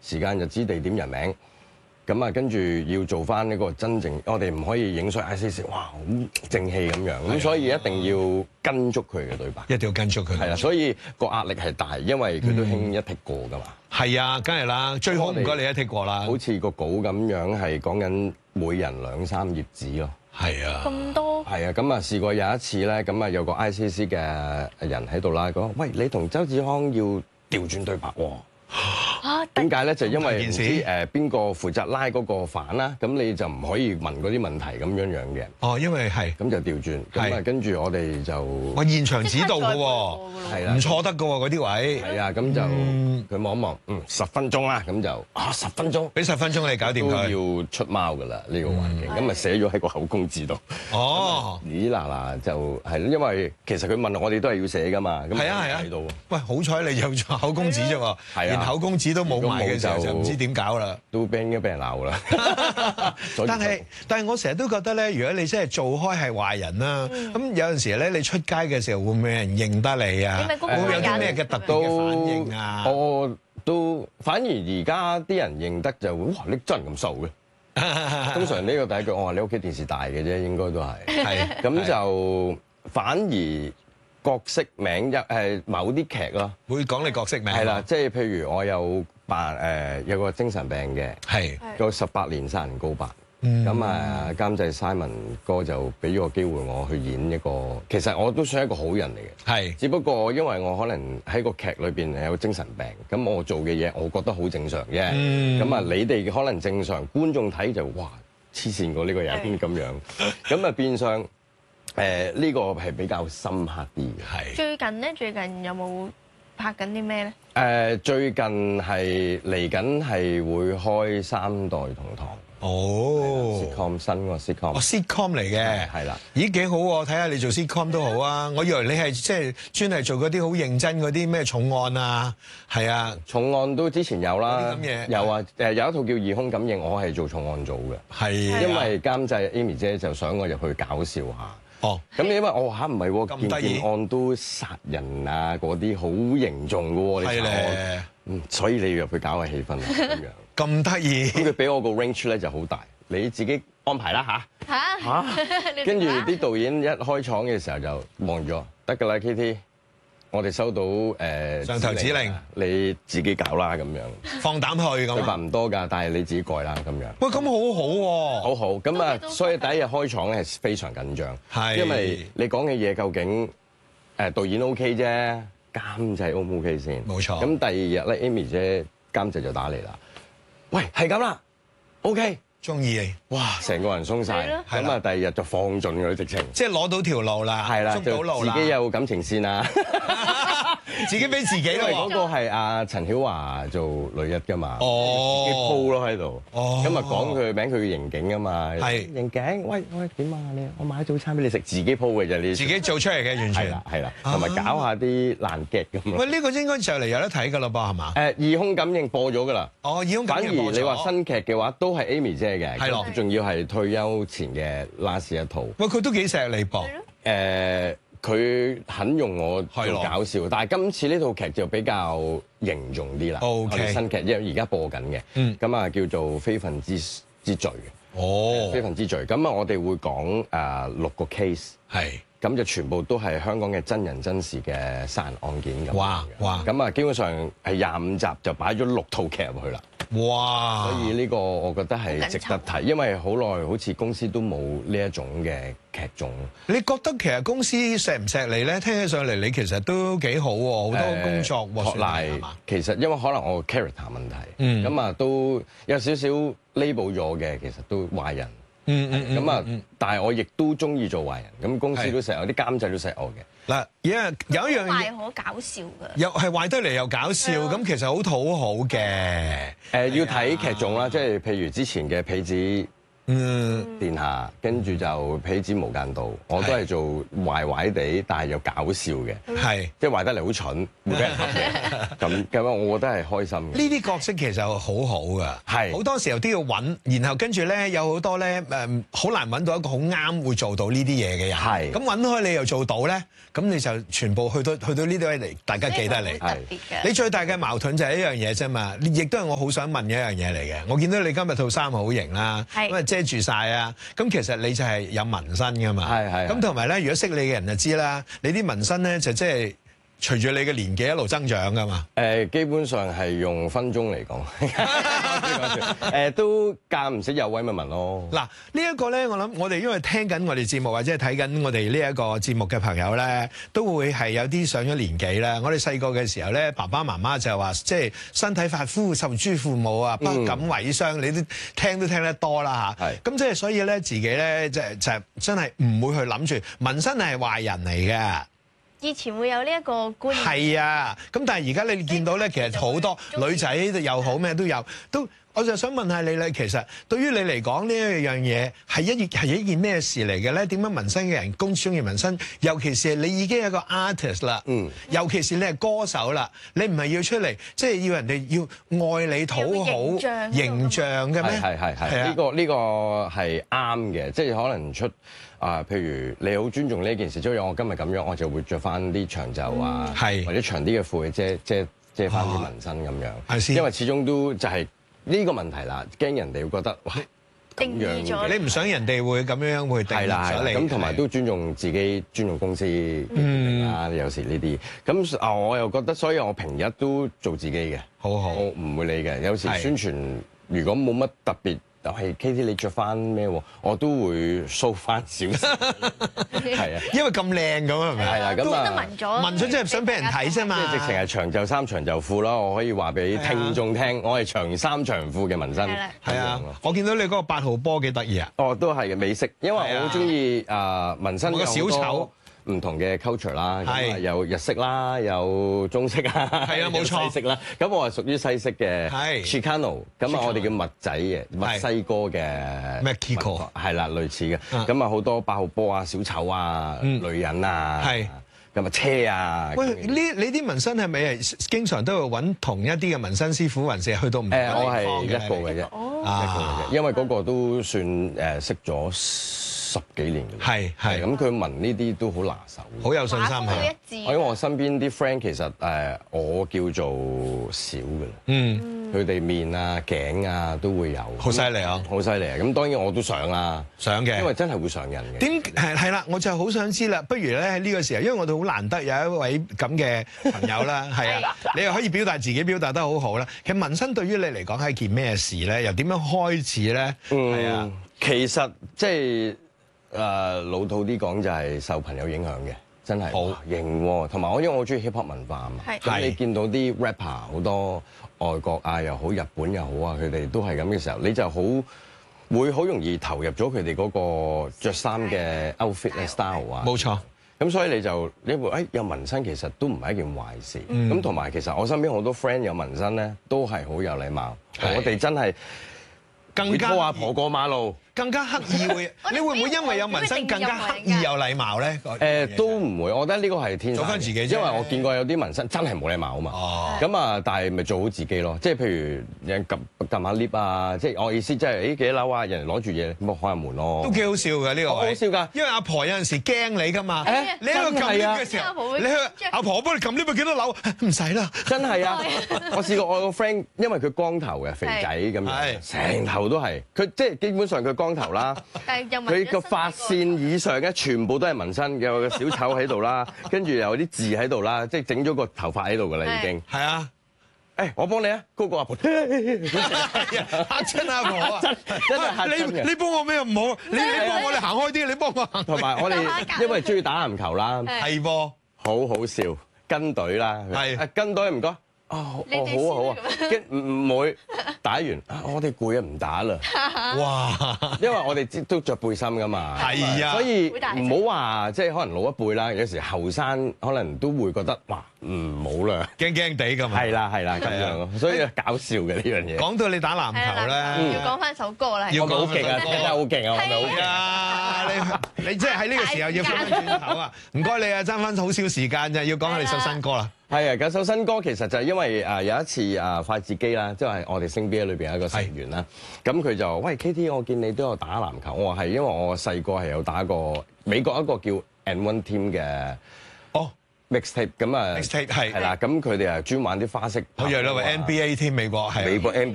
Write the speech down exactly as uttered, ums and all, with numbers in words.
時間、日子、地點、人名。咁啊，跟住要做翻呢個真正，我哋唔可以影衰 I C C， 哇，好正氣咁樣，咁所以一定要跟足佢嘅對白， 一定要跟足佢。 係啦，所以個壓力係大，因為佢都興一剔過噶嘛。 係啊，梗係啦，最好唔該你一剔過啦。 好似個稿咁樣係講緊每人兩三頁紙咯。 係啊， 咁多。 係啊，咁啊試過有一次咧，咁啊有個 I C C 嘅人喺度啦，講喂，你同周子康要調轉對白喎。點解咧？就因為唔知誒邊個負責拉嗰個反啦，咁你就唔可以問嗰啲問題咁樣樣嘅。 哦，因為係咁就調轉，咁啊跟住我哋就我現場指導嘅喎， 係啦， 唔錯得嘅喎嗰啲位。 係啊，咁就佢望一望，嗯，十分鐘啦，咁就啊十分鐘， 俾十分鐘你搞掂佢。 都要出貓㗎啦呢個環境，咁啊寫咗喺個口供紙度。 哦， 咦嗱嗱就係咯，因為其實佢問我哋都係要寫㗎嘛。 係啊係啊。 睇到。 喂，好彩你有咗口供紙啫喎，連口供紙都冇埋嘅時候就唔知點搞啦， 都俾人俾人鬧啦。 但係但係我成日都覺得咧，如果你真係做開係壞人啦，咁有陣時咧你出街嘅時候會唔會有人認得你啊？會唔會有啲咩嘅特別嘅反應啊？ 我都反而而家啲人認得就哇，你真係咁瘦嘅。通常呢個第一句我話你屋企電視大嘅啫，應該都係。係咁就反而。角色名一係某啲劇咯， 會講你角色名係啦，即係譬如我有扮誒有個精神病嘅，係個十八年殺人告白，咁啊監製 Simon 哥就俾咗個機會我去演一個，其實我都算係一個好人嚟嘅，係，只不過因為我可能喺個劇裏邊有精神病，咁我做嘅嘢我覺得好正常嘅，咁啊你哋可能正常，觀眾睇就哇黐線過呢個人咁樣，咁啊變相。誒呢、呢個係比較深刻啲嘅，係。 最近咧，最近有冇拍緊啲咩咧？誒、 呃，最近係嚟緊係會開三代同堂。哦 ，sitcom 新個 sitcom。 哦 sitcom 嚟嘅， 係啦。 咦幾好喎！睇下你做 sitcom 都好啊！我以為你係即係專係做嗰啲好認真嗰啲咩重案啊，係啊， 重案都之前有啦。 啲咁嘢有啊，誒有一套叫《疑兇感應》，我係做重案組嘅。係。因為監製 Amy 姐就想我入去搞笑下。哦，咁因為我嚇唔係喎，件件案都殺人啊，嗰啲好凝重嘅喎，你查案，嗯，所以你要入去搞下氣氛啊，咁樣。咁得意。咁佢俾我個 range 咧就好大，你自己安排啦吓？嚇嚇，跟住啲導演一開廠嘅時候就望咗，得㗎啦 K T。我哋收到誒上頭指令， 你自己搞啦咁樣， 放膽去咁。對白唔多㗎，但係你自己改啦咁樣。 喂，咁好好喎，好好咁啊！所以第一日開廠咧係非常緊張， 係因為你講嘅嘢究竟誒導演 OK 啫，監製 O 唔 OK 先？冇錯。咁第二日咧 ，Amy 姐監製就打嚟啦，喂，係咁啦 ，OK。 中意你， 哇！成個人鬆晒，咁啊，第二日就放盡佢直情， 即係攞到條路啦，係啦，捉到路啦， 自己有感情線啦， 自己俾自己咯。 嗰個係阿陳曉華做女一㗎嘛， 哦， 自己鋪咯喺度， 哦， 咁啊講佢嘅名，佢嘅刑警啊嘛， 係刑警，喂喂點啊你？我買早餐俾你食，自己鋪嘅啫，你自己做出嚟嘅完全係啦係啦，同埋搞下啲爛劇咁咯。 喂，呢個應該就嚟有得睇㗎啦噃係嘛？ 誒，疑兇感應播咗㗎啦。哦，疑兇感應播咗。反而你話新劇嘅話，都係 Amy 姐嘅，係咯，仲要係退休前嘅 last 一套。喂， 佢都幾錫你噃。 誒，佢肯用我做搞笑，但係今次呢套劇就比較凝重啲啦。O K，新劇因為而家播緊嘅，嗯，咁啊叫做《非分之之罪》嘅。哦，非分之罪。咁啊，我哋會講誒六個 case，係，咁就全部都係香港嘅真人真事嘅殺人案件咁。哇哇！咁啊，基本上係廿五集就擺咗六套劇入去啦。哇！所以呢個我覺得係值得睇，因為好耐好似公司都冇呢一種嘅劇種。你覺得其實公司錫唔錫你咧？聽起上嚟你其實都幾好喎，好多工作喎。學賴其實因為可能我個 character 問題，咁啊都有少少 label 咗嘅，其實都壞人。嗯嗯咁啊，但係我亦都中意做壞人，咁公司都錫我，啲監製都錫我嘅。嗱，因為有一樣嘢壞可搞笑嘅， 又係壞得嚟又搞笑，咁其實好討好嘅。誒，要睇劇種啦，即係譬如之前嘅痞子嗯， 殿下，跟住就皮子無間道，我都係做壞壞地，但係又搞笑嘅，係即係壞得嚟好蠢，會俾人恰嘅。咁咁樣，我覺得係開心嘅。 呢啲角色其實好好噶，係好係多時候都要揾，然後跟住咧有好多咧誒，好難揾到一個好啱會做到呢啲嘢嘅人。 係咁揾開你又做到咧，咁你就全部去到去到呢度嚟，大家記得你。 特別嘅。 你最大嘅矛盾就係一樣嘢啫嘛，亦都係我好想問嘅一樣嘢嚟嘅。我見到你今日套衫好型啦，咁啊遮住晒啊，咁其實你就係有紋身噶嘛。 係係。 咁同埋咧，如果識你嘅人就知啦，你啲紋身咧就即係隨住你嘅年紀一路增長噶嘛。 誒，基本上係用分鐘嚟講，誒都間唔時有位咪紋咯。 嗱，呢一個咧，我諗我哋因為聽緊我哋節目或者係睇緊我哋呢一個節目嘅朋友咧，都會係有啲上咗年紀啦。我哋細個嘅時候咧，爸爸媽媽就話，即係身體髮膚受諸父母啊，不敢毀傷。你都聽都聽得多啦嚇。係。咁即係所以咧，自己咧即係就係真係唔會去諗住紋身係壞人嚟嘅。 以前會有呢一個觀念。 係啊，咁但係而家你見到咧，其實好多女仔又好咩都有，都我就想問下你咧，其實對於你嚟講呢一樣嘢係一係一件咩事嚟嘅咧？點解紋身嘅人公中意紋身？尤其是你已經係一個 artist 啦，嗯，尤其是你係歌手啦，你唔係要出嚟即係要人哋要愛你討好形象嘅咩？ 係係係，呢個呢個係啱嘅，即係可能出。啊，譬如你好尊重呢件事，所以我今日咁樣，我就會着翻啲長袖啊， 嗯、 或者長啲嘅褲遮遮遮翻啲紋身咁樣。 係、哦、 因為始終都就係呢個問題啦，驚人哋會覺得哇咁樣嘅， 你唔想人哋會咁樣會定咗你。 咁同埋都尊重自己，尊重公司決定啦。有時呢啲咁啊，我又覺得，所以我平日都做自己嘅，好好，我唔會理嘅。有時宣傳如果冇乜特別。就係 K T 你着翻咩喎？我都會 show 翻少少，係啊， 因為咁靚咁係咪？ 係啦，咁啊紋咗， 紋咗即係想俾人睇啫嘛。 即係直情係長袖衫、長袖褲啦。我可以話俾聽眾聽，我係長衫長褲嘅紋身。 係啊，我見到你嗰個八號波幾得意啊！ 哦，都係嘅美式，因為我好中意啊紋身。 個小丑。 唔同嘅 culture 啦，咁有日式啦，有中式啊， 係啊，冇錯， 西式啦。咁我係屬於西式嘅 Chicano，咁啊我哋叫襪仔嘅墨西哥嘅 Mexico， 係啦，類似嘅。咁啊好多八號波啊、小丑啊、女人啊，係咁啊車啊。喂， 呢你啲紋身係咪係經常都會揾同一啲嘅紋身師傅，還是去到唔同地方嘅？ 誒，我係一個嘅啫，一個嘅啫，因為嗰個都算誒識咗十幾年嘅，係係咁佢紋呢啲都好拿手， 好有信心係。 因為我身邊啲 friend 其實誒我叫做少嘅啦，嗯，佢哋面啊頸啊都會有， 好犀利啊， 好犀利啊！咁當然我都想啦， 想嘅， 因為真係會上癮嘅。 點係係啦，我就好想知啦。不如咧喺呢個時候，因為我哋好難得有一位咁嘅朋友啦，係啊，你又可以表達自己，表達得好好啦。其實紋身對於你嚟講係件咩事咧？又點樣開始咧？係啊， 其實即係。誒、呃、老土啲講就係受朋友影響嘅，真係好型喎。同埋我因為我中意 hip hop 文化啊嘛，咁你見到啲 rapper 好多外國啊又好，日本又好啊，佢哋都係咁嘅時候，你就好會好容易投入咗佢哋嗰個著衫嘅 outfit style 啊。 冇錯。 咁所以你就你會誒有紋身其實都唔係一件壞事。咁同埋其實我身邊好多 friend 有紋身咧，都係好有禮貌。我哋真係更加拖阿婆過馬路。 更加刻意會，你會唔會因為有紋身更加刻意有禮貌咧？ 誒都唔會，我覺得呢個係天生。做翻自己啫。 因為我見過有啲紋身真係冇禮貌啊嘛。哦。咁啊，但係咪做好自己咯？即係譬如有人撳撳下 lift 啊，即係我意思即係誒幾多樓啊？人哋攞住嘢，咁咪開下門咯。都幾好笑㗎呢個。好笑㗎，因為阿婆有陣時驚你㗎嘛。誒，你喺度撳 lift 嘅時候，你去阿婆幫你撳 lift 咪幾多樓？唔使啦。 真係啊！我試過我個 friend，因為佢光頭嘅肥仔咁樣，成頭都係，佢即係基本上佢光頭啦。佢個髮線以上嘅全部都係紋身，有個小丑喺度啦，跟住有啲字喺度啦，即係整咗個頭髮喺度㗎啦已經。係啊，誒我幫你啊，高個阿婆，嚇親阿婆啊！真真係嚇親嘅。你你幫我咩唔好？你你幫我你行開啲，你幫我行。同埋我哋因為中意打籃球啦，係噃，好好笑，跟隊啦，係跟隊唔該。啊，哦好啊好啊，跟唔唔會。 打完啊，我哋攰啊，唔打啦。 哇！ 因為我哋都着背心噶嘛。 係啊， 所以唔好話即係可能老一輩啦，有時後生可能都會覺得哇，唔好啦， 驚驚地咁啊。 係啦係啦咁樣咯，所以搞笑嘅呢樣嘢。 講到你打籃球咧， 要講翻首歌啦。 要講好勁啊！真係好勁啊！我咪好勁啊！你你即係喺呢個時候要翻返轉頭啊！唔該你啊，爭翻好少時間啫，要講下你首新歌啦。 係啊，嗰首新歌其實就係因為誒有一次誒筷子基啦，即係我哋星 B A 裏邊有一個成員啦。咁佢就喂 K T，我見你都有打籃球。我話係因為我細個係有打過美國一個叫 And One Team 嘅哦 mixtape 咁啊 mixtape 係係啦。咁佢哋係專玩啲花式， 我以為你話 N B A 添，美國係美國 N B A。